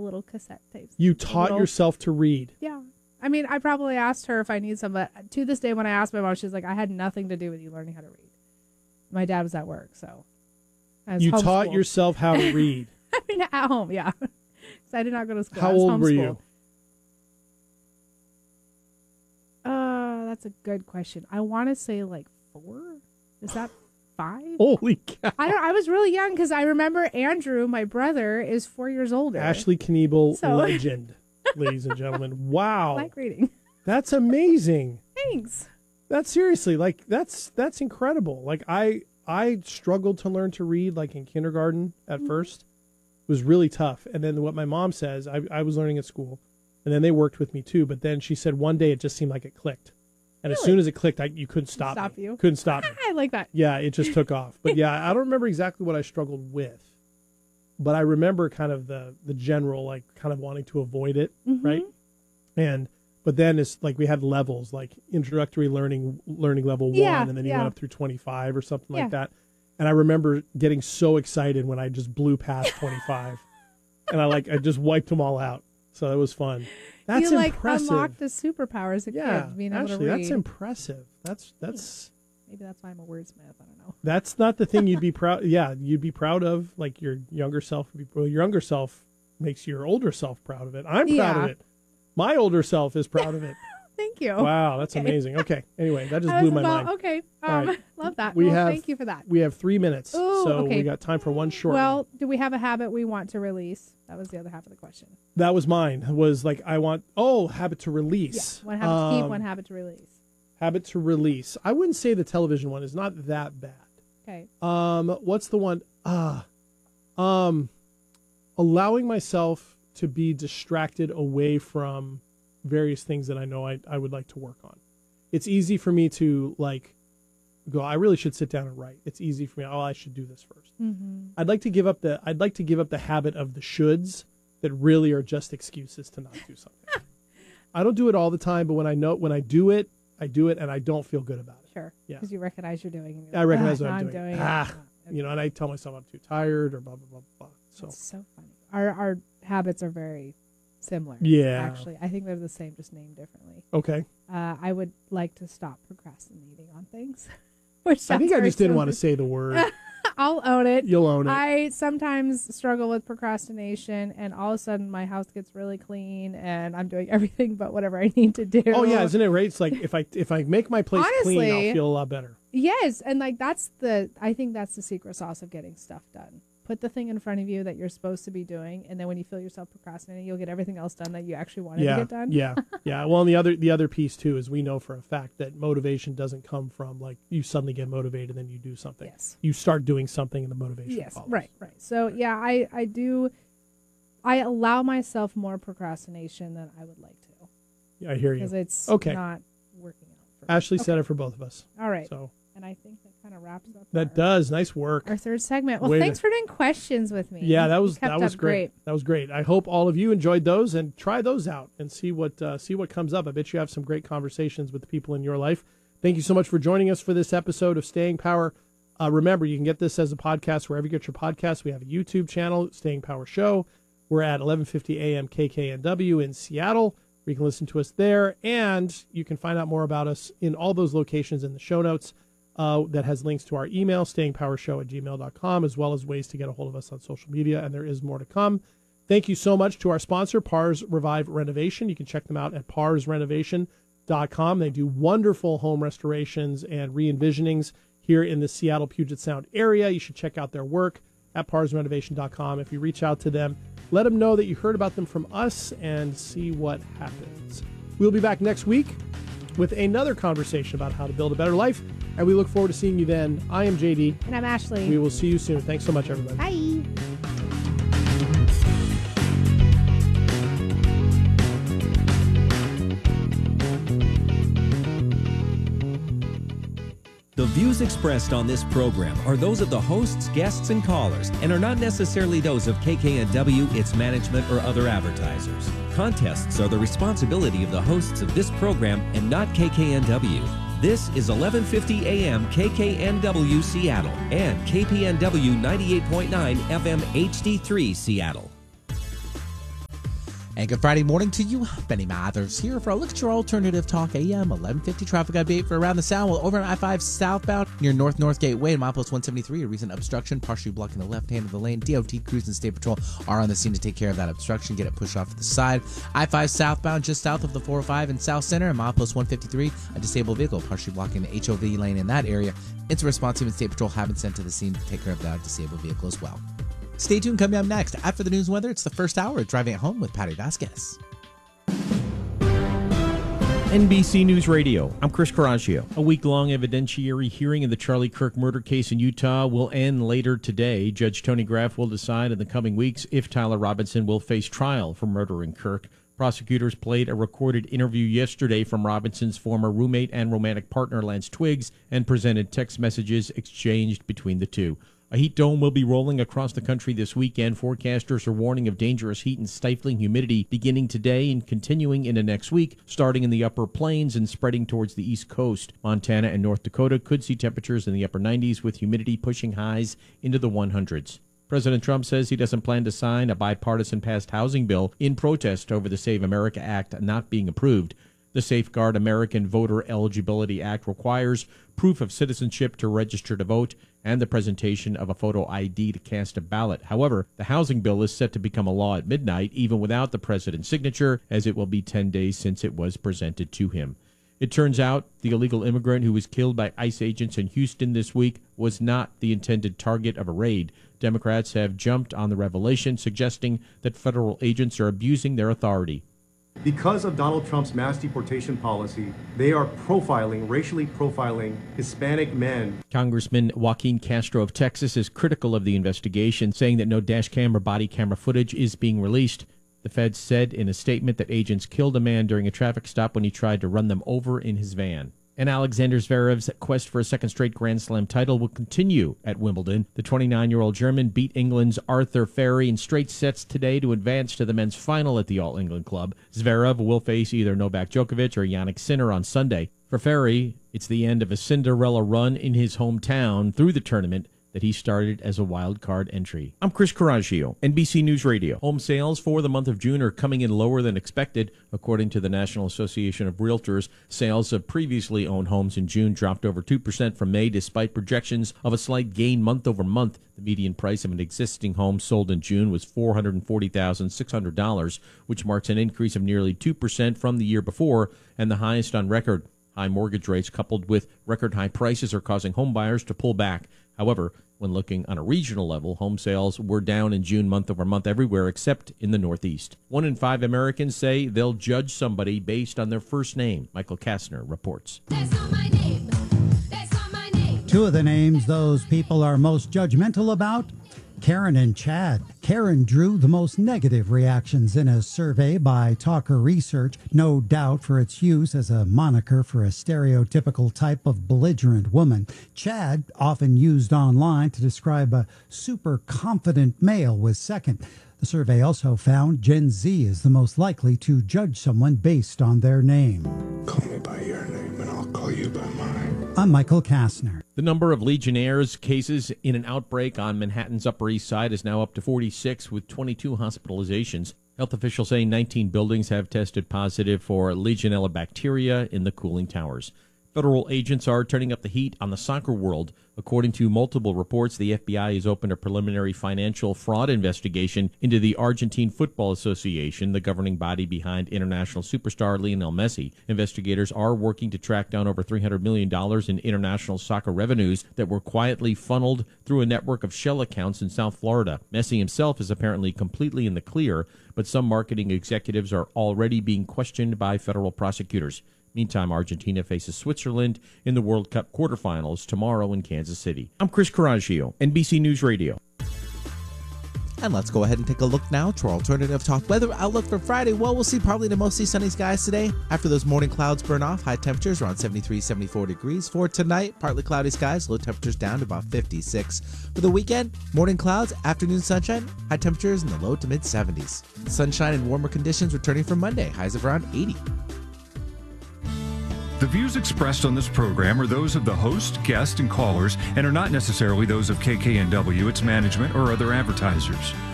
little cassette tapes. You taught yourself to read. Yeah. I mean, I probably asked her if I need some, but to this day when I asked my mom, she's like, I had nothing to do with you learning how to read. My dad was at work, so I was You homeschooled. taught yourself how to read. I mean, at home, yeah. Because I did not go to school. How I was old were homeschooled. you? That's a good question. I want to say like 4. Is that 5? Holy cow. I was really young because I remember Andrew, my brother, is 4 years older. Ashley Kniebel, So- legend, ladies and gentlemen. Wow. I like reading. That's amazing. Thanks. That's seriously, like, that's incredible. Like, I struggled to learn to read, like, in kindergarten at first. It was really tough. And then what my mom says, I was learning at school, and then they worked with me too. But then she said one day it just seemed like it clicked. And as soon as it clicked, you couldn't stop me. you. Couldn't stop me. I like that. Yeah, it just took off. But yeah, I don't remember exactly what I struggled with. But I remember kind of the general, like, kind of wanting to avoid it, right? But then it's like we had levels, like introductory learning level 1, and then you went up through 25 or something like that. And I remember getting so excited when I just blew past 25. And I just wiped them all out. So it was fun. That's you impressive. unlocked the superpower as a kid, being able to read. That's impressive. That's Maybe that's why I'm a wordsmith. I don't know. That's not the thing you'd be proud. Yeah, you'd be proud of. Like your younger self. Your younger self makes your older self proud of it. I'm proud of it. My older self is proud of it. Thank you. Wow, that's amazing. Okay. Anyway, that just blew my mind. Okay. All right. Love that. Thank you for that. We have 3 minutes, Ooh, so okay. we got time for one short. Well, one. do we have a habit we want to release? That was the other half of the question. That was mine. Was like habit to release. Yeah. One habit to keep, one habit to release. Habit to release. I wouldn't say the television one is not that bad. Okay. What's the one? Allowing myself to be distracted away from various things that I know I would like to work on. It's easy for me to go, I really should sit down and write. It's easy for me. Oh, I should do this first. Mm-hmm. I'd like to give up the habit of the shoulds that really are just excuses to not do something. I don't do it all the time, but when I do it, and I don't feel good about it. Sure. Yeah. Because you recognize you're doing it. I recognize what I'm doing doing. And I tell myself I'm too tired or blah, blah, blah, blah. That's so funny. Our habits are very similar. Yeah. Actually, I think they're the same, just named differently. Okay. I would like to stop procrastinating on things. Which I think I just didn't want to say the word. I'll own it. You'll own it. I sometimes struggle with procrastination, and all of a sudden my house gets really clean, and I'm doing everything but whatever I need to do. Oh yeah, isn't it right? It's like if I make my place clean, I'll feel a lot better. Yes, and I think that's the secret sauce of getting stuff done. Put the thing in front of you that you're supposed to be doing, and then when you feel yourself procrastinating, you'll get everything else done that you actually wanted to get done. Yeah. Well, and the other piece too is we know for a fact that motivation doesn't come from like you suddenly get motivated and then you do something. Yes. You start doing something and the motivation follows. Right. So yeah, I do. I allow myself more procrastination than I would like to. Yeah, I hear you. Because it's not working out for me. Ashley said it for both of us. All right. So. And I think that kind of wraps up. That does. Nice work. Our third segment. Well, thanks for doing questions with me. Yeah, that was great. That was great. I hope all of you enjoyed those and try those out and see what comes up. I bet you have some great conversations with the people in your life. Thank you so much for joining us for this episode of Staying Power. Remember, you can get this as a podcast wherever you get your podcasts. We have a YouTube channel, Staying Power Show. We're at 1150 AM KKNW in Seattle. You can listen to us there, and you can find out more about us in all those locations in the show notes. That has links to our email, stayingpowershow@gmail.com, as well as ways to get a hold of us on social media, and there is more to come. Thank you so much to our sponsor, Pars Revive Renovation. You can check them out at parsrenovation.com. They do wonderful home restorations and re-envisionings here in the Seattle Puget Sound area. You should check out their work at parsrenovation.com. If you reach out to them, let them know that you heard about them from us and see what happens. We'll be back next week with another conversation about how to build a better life. And we look forward to seeing you then. I am JD. And I'm Ashley. We will see you soon. Thanks so much, everybody. Bye. The views expressed on this program are those of the hosts, guests, and callers, and are not necessarily those of KKNW, its management, or other advertisers. Contests are the responsibility of the hosts of this program and not KKNW. This is 1150 AM KKNW Seattle and KPNW 98.9 FM HD3 Seattle. And good Friday morning to you. Benny Mathers here for a look at your alternative talk AM 1150 traffic update for around the Sound. Well, over on I-5 southbound near North Gateway and milepost 173, a recent obstruction partially blocking the left hand of the lane. DOT crews and State Patrol are on the scene to take care of that obstruction, get it pushed off to the side. I-5 southbound just south of the 405 in South Center and milepost 153, a disabled vehicle partially blocking the HOV lane in that area. It's a response team and State Patrol have been sent to the scene to take care of that disabled vehicle as well. Stay tuned. Coming up next, after the news and weather, it's the first hour of Driving It Home with Patty Vasquez. NBC News Radio. I'm Chris Coraggio. A week-long evidentiary hearing in the Charlie Kirk murder case in Utah will end later today. Judge Tony Graff will decide in the coming weeks if Tyler Robinson will face trial for murdering Kirk. Prosecutors played a recorded interview yesterday from Robinson's former roommate and romantic partner, Lance Twiggs, and presented text messages exchanged between the two. A heat dome will be rolling across the country this weekend. Forecasters are warning of dangerous heat and stifling humidity beginning today and continuing into next week, starting in the upper plains and spreading towards the East Coast. Montana and North Dakota could see temperatures in the upper 90s with humidity pushing highs into the 100s. President Trump says he doesn't plan to sign a bipartisan passed housing bill in protest over the Save America Act not being approved. The Safeguard American Voter Eligibility Act requires proof of citizenship to register to vote and the presentation of a photo ID to cast a ballot. However, the housing bill is set to become a law at midnight, even without the president's signature, as it will be 10 days since it was presented to him. It turns out the illegal immigrant who was killed by ICE agents in Houston this week was not the intended target of a raid. Democrats have jumped on the revelation, suggesting that federal agents are abusing their authority. Because of Donald Trump's mass deportation policy, they are racially profiling Hispanic men. Congressman Joaquin Castro of Texas is critical of the investigation, saying that no dash cam or body camera footage is being released. The feds said in a statement that agents killed a man during a traffic stop when he tried to run them over in his van. And Alexander Zverev's quest for a second straight Grand Slam title will continue at Wimbledon. The 29-year-old German beat England's Arthur Ferry in straight sets today to advance to the men's final at the All-England Club. Zverev will face either Novak Djokovic or Jannik Sinner on Sunday. For Ferry, it's the end of a Cinderella run in his hometown through the tournament that he started as a wild card entry. I'm Chris Coraggio, NBC News Radio. Home sales for the month of June are coming in lower than expected. According to the National Association of Realtors, sales of previously owned homes in June dropped over 2% from May, despite projections of a slight gain month over month. The median price of an existing home sold in June was $440,600, which marks an increase of nearly 2% from the year before and the highest on record. High mortgage rates coupled with record high prices are causing home buyers to pull back. However, when looking on a regional level, home sales were down in June month over month everywhere except in the Northeast. 1 in 5 Americans say they'll judge somebody based on their first name. Michael Kastner reports. That's not my name. That's not my name. Two of the names those people are most judgmental about, Karen and Chad. Karen drew the most negative reactions in a survey by Talker Research, no doubt for its use as a moniker for a stereotypical type of belligerent woman. Chad, often used online to describe a super confident male, was second. The survey also found Gen Z is the most likely to judge someone based on their name. Call me by your name and I'll call you by mine. I'm Michael Kastner. The number of Legionnaire's cases in an outbreak on Manhattan's Upper East Side is now up to 46, with 22 hospitalizations. Health officials say 19 buildings have tested positive for Legionella bacteria in the cooling towers. Federal agents are turning up the heat on the soccer world. According to multiple reports, the FBI has opened a preliminary financial fraud investigation into the Argentine Football Association, the governing body behind international superstar Lionel Messi. Investigators are working to track down over $300 million in international soccer revenues that were quietly funneled through a network of shell accounts in South Florida. Messi himself is apparently completely in the clear, but some marketing executives are already being questioned by federal prosecutors. Meantime, Argentina faces Switzerland in the World Cup quarterfinals tomorrow in Kansas City. I'm Chris Coraggio, NBC News Radio. And let's go ahead and take a look now to our alternative talk weather outlook for Friday. Well, we'll see partly to mostly sunny skies today. After those morning clouds burn off, high temperatures around 73, 74 degrees. For tonight, partly cloudy skies, low temperatures down to about 56. For the weekend, morning clouds, afternoon sunshine, high temperatures in the low to mid 70s. Sunshine and warmer conditions returning for Monday, highs of around 80. The views expressed on this program are those of the host, guests, and callers and are not necessarily those of KKNW, its management, or other advertisers.